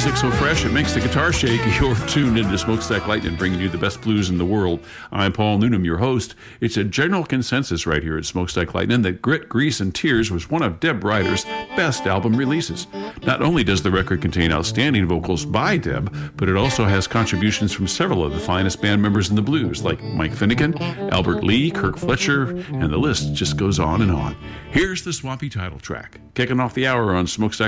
music so fresh it makes the guitar shake. You're tuned into Smokestack Lightning, bringing you the best blues in the world. I'm Paul Noonan, your host. It's a general consensus right here at Smokestack Lightning that Grit, Grease, and Tears was one of Deb Ryder's best album releases. Not only does the record contain outstanding vocals by Deb, but it also has contributions from several of the finest band members in the blues, like Mike Finnegan, Albert Lee, Kirk Fletcher, and the list just goes on and on. Here's the swampy title track, kicking off the hour on Smokestack